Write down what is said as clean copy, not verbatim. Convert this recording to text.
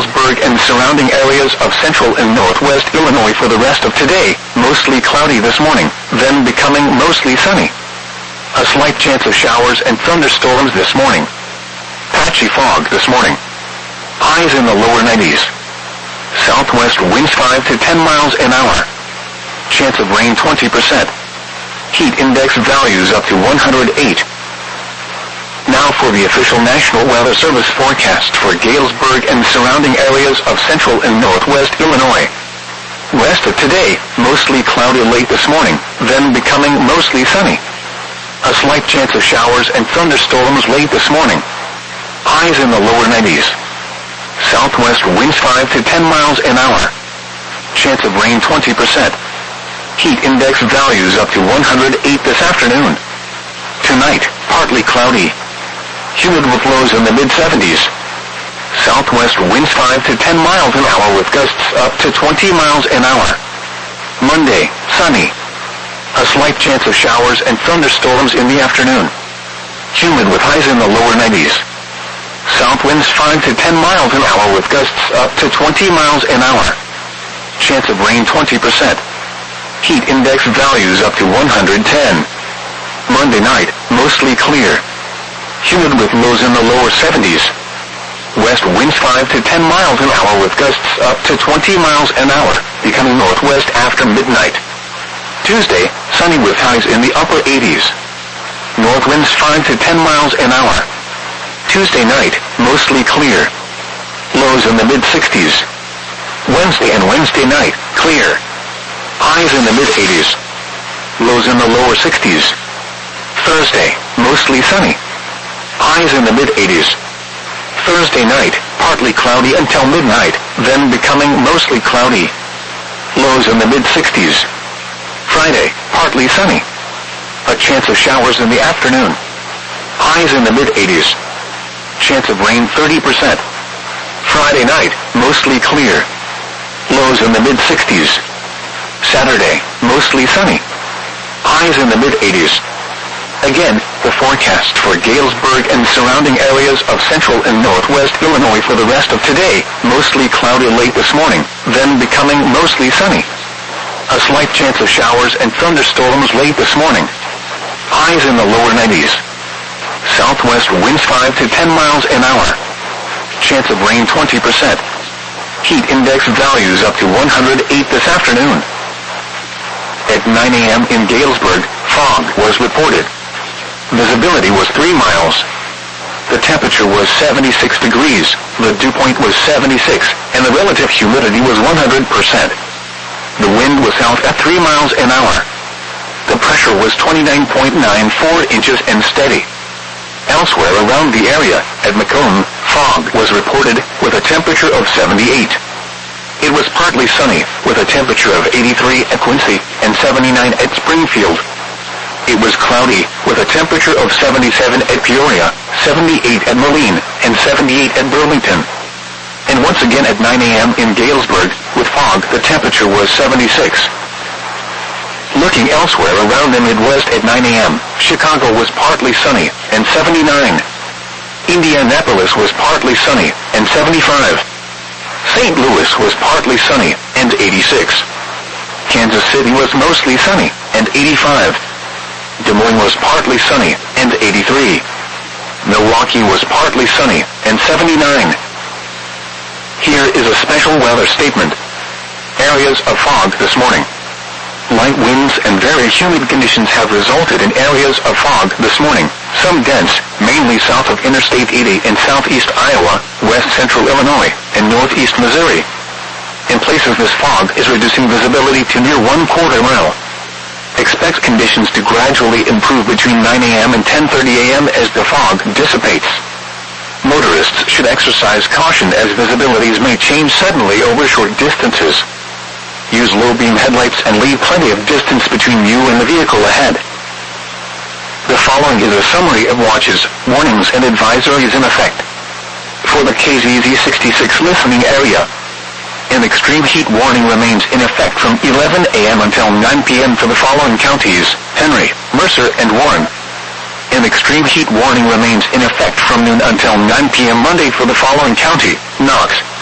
Galesburg and surrounding areas of central and northwest Illinois for the rest of today, mostly cloudy this morning, then becoming mostly sunny. A slight chance of showers and thunderstorms this morning. Patchy fog this morning. Highs in the lower 90s. Southwest winds 5 to 10 miles an hour. Chance of rain 20%. Heat index values up to 108. Now for the official National Weather Service forecast for Galesburg and surrounding areas of central and northwest Illinois. Rest of today, mostly cloudy late this morning, then becoming mostly sunny. A slight chance of showers and thunderstorms late this morning. Highs in the lower 90s. Southwest winds 5 to 10 miles an hour. Chance of rain 20%. Heat index values up to 108 this afternoon. Tonight, partly cloudy. Humid with lows in the mid-70s. Southwest winds 5 to 10 miles an hour with gusts up to 20 miles an hour. Monday, sunny. A slight chance of showers and thunderstorms in the afternoon. Humid with highs in the lower 90s. South winds 5 to 10 miles an hour with gusts up to 20 miles an hour. Chance of rain 20%. Heat index values up to 110. Monday night, mostly clear. Humid with lows in the lower 70s. West winds 5 to 10 miles an hour with gusts up to 20 miles an hour, becoming northwest after midnight. Tuesday, sunny with highs in the upper 80s. North winds 5 to 10 miles an hour. Tuesday night, mostly clear. Lows in the mid-60s. Wednesday and Wednesday night, clear. Highs in the mid-80s. Lows in the lower 60s. Thursday, mostly sunny. Highs in the mid-80s. Thursday night, partly cloudy until midnight, then becoming mostly cloudy. Lows in the mid-60s. Friday, partly sunny. A chance of showers in the afternoon. Highs in the mid-80s. Chance of rain 30%. Friday night, mostly clear. Lows in the mid-60s. Saturday, mostly sunny. Highs in the mid-80s. Again, the forecast for Galesburg and surrounding areas of central and northwest Illinois for the rest of today, mostly cloudy late this morning, then becoming mostly sunny. A slight chance of showers and thunderstorms late this morning. Highs in the lower 90s. Southwest winds 5 to 10 miles an hour. Chance of rain 20%. Heat index values up to 108 this afternoon. At 9 a.m. in Galesburg, fog was reported. Visibility was 3 miles. The temperature was 76 degrees, the dew point was 76, and the relative humidity was 100%. The wind was south at 3 miles an hour. The pressure was 29.94 inches and steady. Elsewhere around the area, at Macomb, fog was reported with a temperature of 78. It was partly sunny, with a temperature of 83 at Quincy and 79 at Springfield. It was cloudy, with a temperature of 77 at Peoria, 78 at Moline, and 78 at Burlington. And once again at 9 a.m. in Galesburg, with fog, the temperature was 76. Looking elsewhere around the Midwest at 9 a.m., Chicago was partly sunny, and 79. Indianapolis was partly sunny, and 75. St. Louis was partly sunny, and 86. Kansas City was mostly sunny, and 85. Des Moines was partly sunny, and 83. Milwaukee was partly sunny, and 79. Here is a special weather statement. Areas of fog this morning. Light winds and very humid conditions have resulted in areas of fog this morning, some dense, mainly south of Interstate 80 in southeast Iowa, west central Illinois, and northeast Missouri. In places this fog is reducing visibility to near 1/4 mile. Expect conditions to gradually improve between 9 a.m. and 10:30 a.m. as the fog dissipates. Motorists should exercise caution as visibilities may change suddenly over short distances. Use low-beam headlights and leave plenty of distance between you and the vehicle ahead. The following is a summary of watches, warnings, and advisories in effect. For the KZZ66 listening area, an extreme heat warning remains in effect from 11 a.m. until 9 p.m. for the following counties: Henry, Mercer, and Warren. An extreme heat warning remains in effect from noon until 9 p.m. Monday for the following county: Knox,